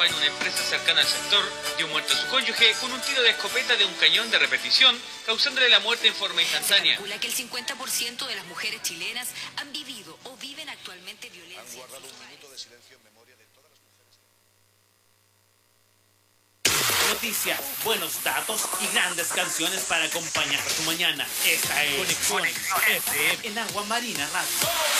En una empresa cercana al sector, dio muerte a su cónyuge con un tiro de escopeta de un cañón de repetición, causándole la muerte en forma instantánea. Se calcula que el 50% de las mujeres chilenas han vivido o viven actualmente violencia. Han guardado un minuto de silencio en memoria de todas las mujeres. Noticias, buenos datos y grandes canciones para acompañar tu mañana. Esta es Conexión FM en Agua Marina Radio.